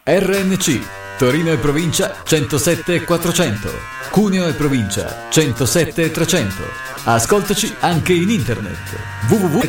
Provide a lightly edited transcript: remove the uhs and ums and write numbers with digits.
RNC Torino e provincia 107 400, Cuneo e provincia 107 300. Ascoltaci anche in internet www